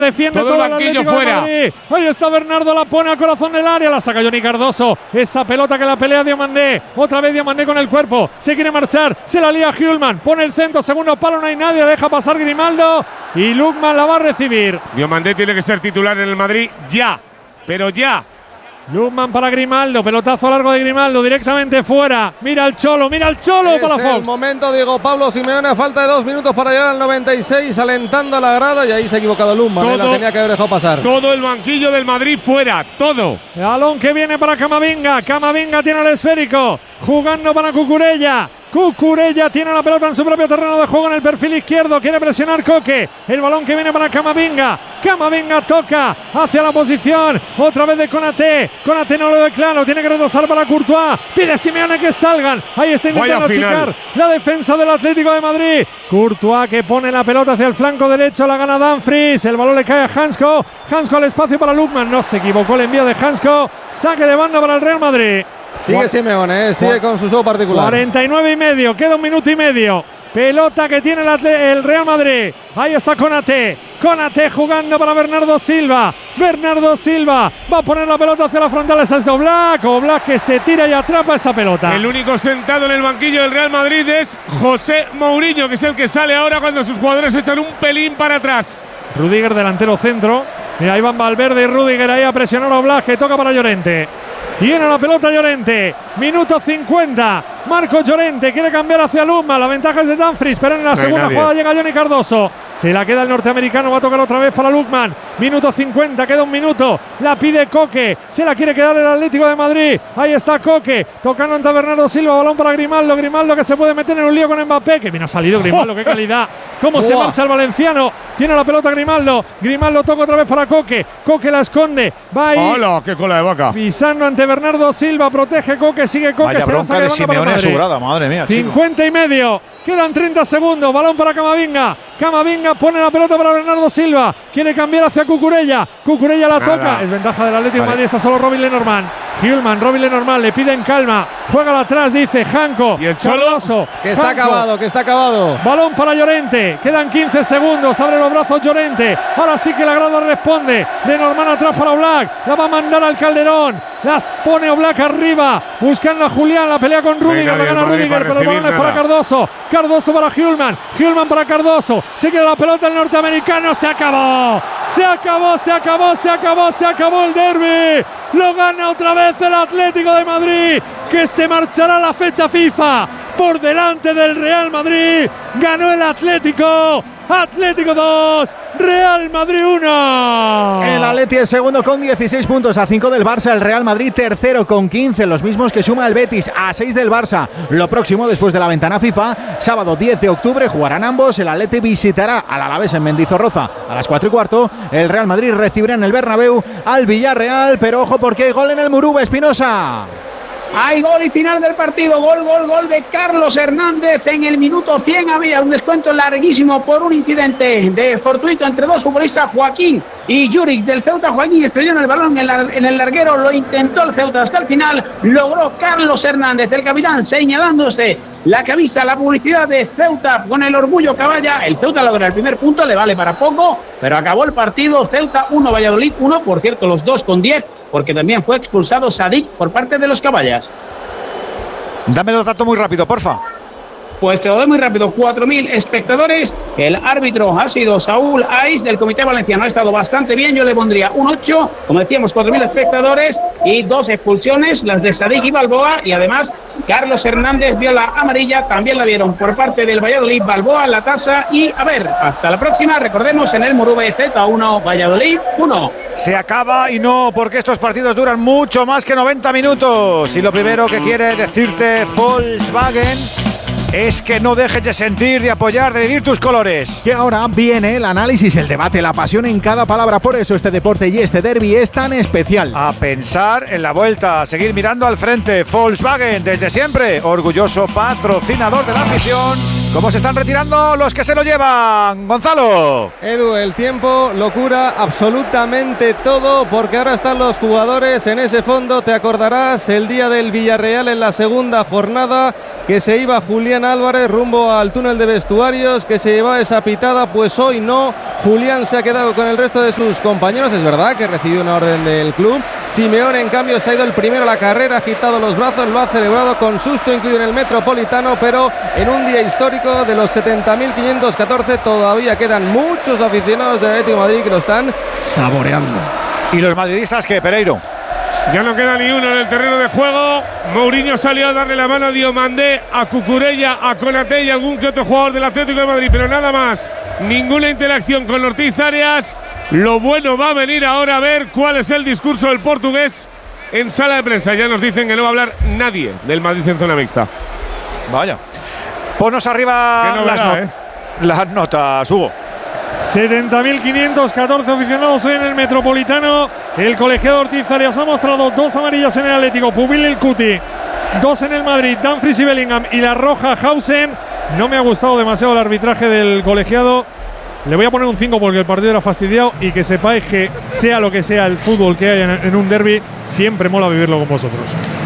Defiende todo el banquillo fuera. Ahí está Bernardo, la pone al corazón del área, la saca Johnny Cardoso. Esa pelota que la pelea Diomandé. Otra vez Diomandé con el cuerpo. Se quiere marchar, se la lía Hjulmand. Pone el centro, segundo palo, no hay nadie. Deja pasar Grimaldo y Lukman la va a recibir. Diomandé tiene que ser titular en el Madrid ya, pero ya. Lukman para Grimaldo, pelotazo largo de Grimaldo, directamente fuera. Mira el Cholo para Fox. Es el momento, Diego Pablo Simeone, a falta de 2 minutos para llegar al 96, alentando a la grada, y ahí se ha equivocado Lukman, la tenía que haber dejado pasar. Todo el banquillo del Madrid fuera, todo. El balón que viene para Camavinga, Camavinga tiene el esférico, jugando para Cucurella. Cucurella tiene la pelota en su propio terreno de juego en el perfil izquierdo, quiere presionar Koke, el balón que viene para Camavinga, Camavinga toca hacia la posición, otra vez de Konaté, Konaté no lo ve claro, tiene que retrasar para Courtois, pide Simeone que salgan, ahí está intentando achicar la defensa del Atlético de Madrid, Courtois que pone la pelota hacia el flanco derecho, la gana Dumfries, el balón le cae a Hansko, Hansko al espacio para Lukman, no se equivocó el envío de Hansko, saque de banda para el Real Madrid. Sigue Simeone, sigue con su show particular. 49 y medio, queda 1 minuto y medio. Pelota que tiene el Real Madrid. Ahí está Konaté. Konaté jugando para Bernardo Silva. Bernardo Silva va a poner la pelota hacia la frontal. Esa es de Oblak. Oblak que se tira y atrapa esa pelota. El único sentado en el banquillo del Real Madrid es José Mourinho, que es el que sale ahora cuando sus jugadores echan un pelín para atrás. Rudiger delantero centro. Mira, ahí van Valverde y Rudiger ahí a presionar a Oblak, que toca para Llorente. Tiene la pelota Llorente, minuto 50. Marco Llorente quiere cambiar hacia Lukman. La ventaja es de Dumfries, pero en la segunda jugada llega Johnny Cardoso. Se la queda el norteamericano, va a tocar otra vez para Lukman. Minuto 50, queda 1 minuto. La pide Koke, se la quiere quedar el Atlético de Madrid. Ahí está Koke, tocando ante Bernardo Silva. Balón para Grimaldo. Grimaldo que se puede meter en un lío con Mbappé. Que bien ha salido Grimaldo, qué calidad. Cómo se marcha el valenciano. Tiene la pelota Grimaldo. Grimaldo toca otra vez para Koke. Koke la esconde. Va ahí. ¡Hola! ¡Qué cola de vaca! Pisando ante Bernardo Silva. Protege Koke, sigue Koke. Vaya bronca de Simeone asegurada, madre mía. 50 y medio. Quedan 30 segundos. Balón para Camavinga. Camavinga pone la pelota para Bernardo Silva. Quiere cambiar hacia Cucurella. Cucurella la toca. Es ventaja del Atlético de Madrid. Está solo Robin Lenormand. Hjulmand, le pide en calma. Juega atrás, dice Hanko. Y el Cholo. Que está acabado, que está acabado. Balón para Llorente. Quedan 15 segundos. Abre los brazos Llorente. Ahora sí que la grada responde. Lenormand atrás para Oblak. La va a mandar al Calderón. Las pone Oblak arriba. Buscando a Julián. La pelea con Rudiger. La gana Rudiger. Pero el balón es para Cardoso. Cardoso para Hjulmand. Hjulmand para Cardoso. Se queda la pelota el norteamericano. Se acabó. Se acabó el derbi. Lo gana otra vez el Atlético de Madrid, que se marchará a la fecha FIFA por delante del Real Madrid. Ganó el Atlético. Atlético 2, Real Madrid 1. El Atleti es segundo con 16 puntos, a 5 del Barça. El Real Madrid tercero con 15, los mismos que suma el Betis, a 6 del Barça. Lo próximo después de la ventana FIFA, sábado 10 de octubre jugarán ambos. El Atleti visitará al Alavés en Mendizorroza a las 4:15. El Real Madrid recibirá en el Bernabéu al Villarreal, pero ojo porque hay gol en el Muruba, Espinosa. Hay gol y final del partido, gol de Carlos Hernández en el minuto 100. Había un descuento larguísimo por un incidente de fortuito entre dos futbolistas, Joaquín y Juric del Ceuta. Joaquín estrelló en el balón en el larguero, lo intentó el Ceuta hasta el final, logró Carlos Hernández, el capitán, señalándose la camisa, la publicidad de Ceuta con el orgullo caballa. El Ceuta logra el primer punto, le vale para poco, pero acabó el partido. Ceuta 1, Valladolid 1, por cierto los dos con 10, porque también fue expulsado Sadik por parte de los caballas. Dame los datos muy rápido, porfa. Pues te lo doy muy rápido, 4.000 espectadores. El árbitro ha sido Saúl Aiz del Comité Valenciano, ha estado bastante bien. Yo le pondría un 8, como decíamos, 4.000 espectadores y 2 expulsiones, las de Sadik y Balboa, y además Carlos Hernández vio la amarilla, también la vieron por parte del Valladolid, Balboa, la tasa. Y a ver, hasta la próxima, recordemos en el Muruba Z1, Valladolid 1. Se acaba y no, porque estos partidos duran mucho más que 90 minutos. Y lo primero que quiere decirte Volkswagen es que no dejes de sentir, de apoyar, de vivir tus colores. Y ahora viene el análisis, el debate, la pasión en cada palabra. Por eso este deporte y este derbi es tan especial. A pensar en la vuelta, a seguir mirando al frente. Volkswagen, desde siempre, orgulloso patrocinador de la afición. ¿Cómo se están retirando los que se lo llevan? Gonzalo. Edu, el tiempo lo cura absolutamente todo, porque ahora están los jugadores en ese fondo. Te acordarás el día del Villarreal en la segunda jornada, que se iba Julián Álvarez rumbo al túnel de vestuarios, que se llevaba esa pitada. Pues hoy no, Julián se ha quedado con el resto de sus compañeros. Es verdad que recibió una orden del club. Simeone, en cambio, se ha ido el primero a la carrera, ha agitado los brazos, lo ha celebrado con susto incluido en el Metropolitano, pero en un día histórico de los 70.514 todavía quedan muchos aficionados de Atlético de Madrid que lo están saboreando. ¿Y los madridistas qué, Pereiro? Ya no queda ni uno en el terreno de juego. Mourinho salió a darle la mano a Diomandé, a Cucurella, a Konaté y a algún que otro jugador del Atlético de Madrid, pero nada más. Ninguna interacción con Ortiz Arias. Lo bueno va a venir ahora a ver cuál es el discurso del portugués en sala de prensa. Ya nos dicen que no va a hablar nadie del Madrid en zona mixta. Vaya. Ponnos arriba las notas, Hugo. 70.514 aficionados hoy en el Metropolitano. El colegiado Ortiz Arias ha mostrado 2 amarillas en el Atlético, Pubil El Cuti, 2 en el Madrid, Dumfries y Bellingham, y la roja Hausen. No me ha gustado demasiado el arbitraje del colegiado. Le voy a poner un 5 porque el partido era fastidiado, y que sepáis que sea lo que sea el fútbol que hay en un derbi, siempre mola vivirlo con vosotros.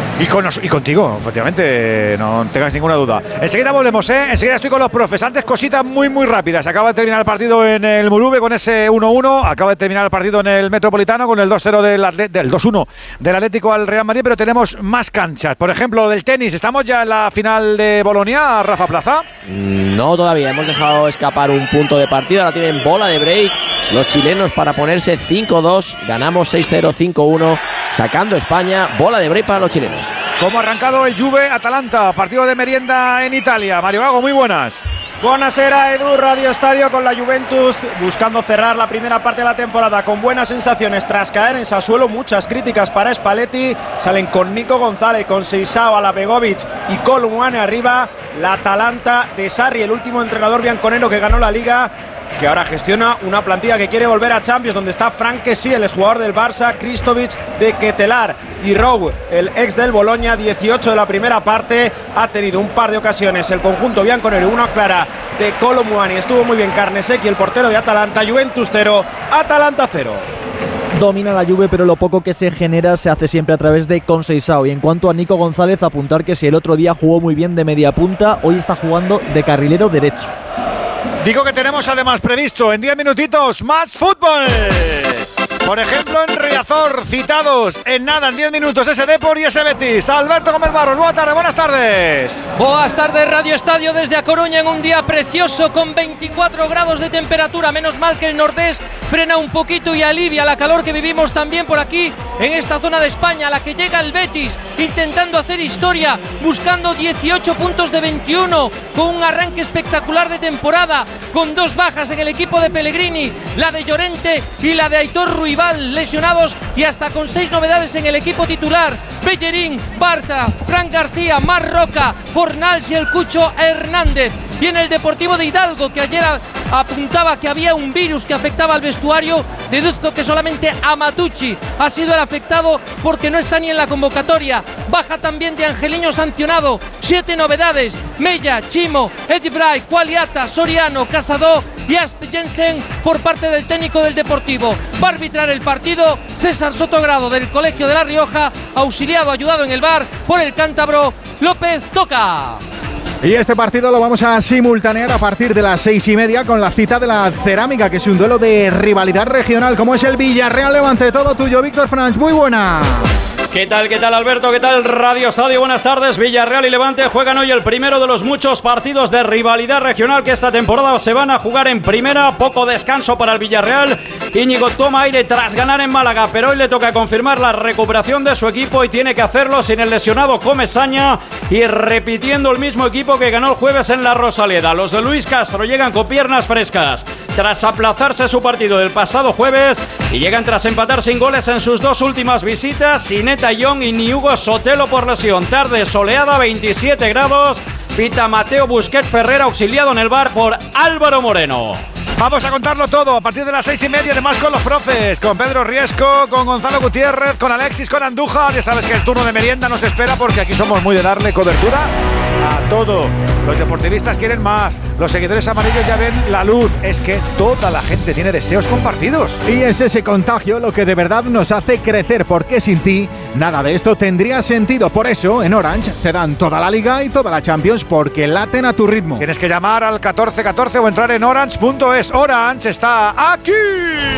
Y contigo, efectivamente, no tengáis ninguna duda. Enseguida volvemos, enseguida estoy con los profes. Antes, cositas muy rápidas. Acaba de terminar el partido en el Murube con ese 1-1. Acaba de terminar el partido en el Metropolitano con el 2-0 del 2-1 del Atlético al Real Madrid, pero tenemos más canchas. Por ejemplo, del tenis. ¿Estamos ya en la final de Bolonia, Rafa Plaza? No, todavía. Hemos dejado escapar un punto de partido. Ahora tienen bola de break los chilenos para ponerse 5-2. Ganamos 6-0, 5-1. Sacando España. Bola de break para los chilenos. ¿Cómo ha arrancado el Juve-Atalanta? Partido de merienda en Italia. Mario Gago, muy buenas. Buonasera, Edu. Radio Estadio con la Juventus buscando cerrar la primera parte de la temporada con buenas sensaciones tras caer en Sassuolo. Muchas críticas para Spalletti. Salen con Nico González, con Seisao, Alabegovic y Colomboani arriba. La Atalanta de Sarri, el último entrenador bianconero que ganó la Liga, que ahora gestiona una plantilla que quiere volver a Champions, donde está Frank Kessie, el jugador del Barça, Kristovic de Ketelar y Rowe, el ex del Bologna. 18 de la primera parte, ha tenido un par de ocasiones el conjunto bianconero, una clara de Colomboani, estuvo muy bien Carnesecchi, el portero de Atalanta. Juventus 0, Atalanta 0. Domina la Juve, pero lo poco que se genera se hace siempre a través de Conceição. Y en cuanto a Nico González, apuntar que si el otro día jugó muy bien de media punta, hoy está jugando de carrilero derecho. Digo que tenemos además previsto en 10 minutitos más fútbol. Por ejemplo, en Riazor, citados en nada, en 10 minutos, ese Depor y ese Betis. Alberto Gómez Barros, buenas tardes. Buenas tardes, Radio Estadio desde A Coruña, en un día precioso con 24 grados de temperatura. Menos mal que el nordés frena un poquito y alivia la calor que vivimos también por aquí, en esta zona de España, a la que llega el Betis, intentando hacer historia, buscando 18 puntos de 21, con un arranque espectacular de temporada, con 2 bajas en el equipo de Pellegrini, la de Llorente y la de Aitor Ruibal, lesionados, y hasta con 6 novedades en el equipo titular: Bellerín, Bartra, Fran García, Mar Roca, Fornals y el Cucho Hernández. Y en el Deportivo de Hidalgo, que ayer apuntaba que había un virus que afectaba al vestuario, deduzco que solamente Amatucci ha sido el afectado porque no está ni en la convocatoria. Baja también de Angeliño sancionado. 7 novedades: Mella, Chimo, Edibray, Qualiata, Soriano, Casado y Asp Jensen por parte del técnico del Deportivo. Va a arbitrar el partido César Sotogrado, del Colegio de La Rioja, ayudado en el VAR por el cántabro López Toca. Y este partido lo vamos a simultanear a partir de las 6:30 con la cita de la Cerámica, que es un duelo de rivalidad regional, como es el Villarreal Levante. Todo tuyo, Víctor Franch, muy buena. ¿Qué tal Alberto? ¿Qué tal Radio Estadio? Buenas tardes. Villarreal y Levante juegan hoy el primero de los muchos partidos de rivalidad regional que esta temporada se van a jugar en primera. Poco descanso para el Villarreal. Íñigo toma aire tras ganar en Málaga, pero hoy le toca confirmar la recuperación de su equipo y tiene que hacerlo sin el lesionado Comesaña y repitiendo el mismo equipo que ganó el jueves en la Rosaleda. Los de Luis Castro llegan con piernas frescas tras aplazarse su partido del pasado jueves y llegan tras empatar sin goles en sus 2 últimas visitas, sin Eta Young y ni Hugo Sotelo por lesión. Tarde soleada, 27 grados. Pita Mateo Busquets Ferrer, auxiliado en el VAR por Álvaro Moreno. Vamos a contarlo todo a partir de las 6:30, además con los profes, con Pedro Riesco, con Gonzalo Gutiérrez, con Alexis, con Andújar. Ya sabes que el turno de merienda nos espera porque aquí somos muy de darle cobertura a todo. Los deportivistas quieren más, los seguidores amarillos ya ven la luz. Es que toda la gente tiene deseos compartidos. Y es ese contagio lo que de verdad nos hace crecer, porque sin ti nada de esto tendría sentido. Por eso en Orange te dan toda la Liga y toda la Champions, porque laten a tu ritmo. Tienes que llamar al 1414 o entrar en orange.es. Orange está aquí.